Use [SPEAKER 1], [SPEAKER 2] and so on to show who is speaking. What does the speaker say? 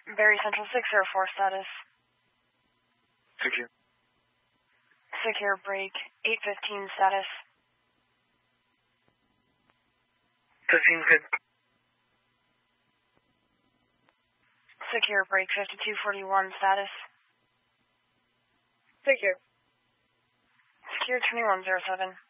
[SPEAKER 1] Barry Central 604 status.
[SPEAKER 2] Secure.
[SPEAKER 1] Secure break 815 status.
[SPEAKER 2] 15 good.
[SPEAKER 1] Secure break 5241 status.
[SPEAKER 3] Secure.
[SPEAKER 1] Secure 2107.